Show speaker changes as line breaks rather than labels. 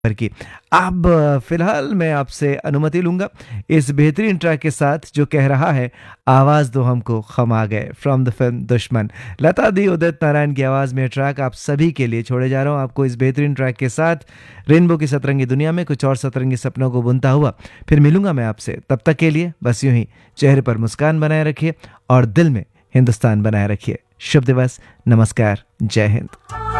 की। अब फिलहाल मैं आपसे अनुमति लूँगा इस बेहतरीन ट्रैक के साथ जो कह रहा है, आवाज़ दो हमको ख़म आ गए, फ्रॉम द फ़िल्म दुश्मन। लता दी उदित नारायण की आवाज़ में ट्रैक आप सभी के लिए छोड़े जा रहा हूँ, आपको इस बेहतरीन ट्रैक के साथ रेनबो की सतरंगी दुनिया में कुछ और सतरंगी सपनों को बुनता हुआ फिर मिलूँगा मैं आपसे। तब तक के लिए बस यूँ ही चेहरे पर मुस्कान बनाए रखिए और दिल में हिंदुस्तान बनाए रखिए। शुभ दिवस, नमस्कार, जय हिंद।